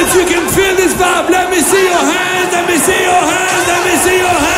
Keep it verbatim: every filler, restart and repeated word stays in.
you can feel this vibe, let me see your hands, let me see your hands, let me see your hands.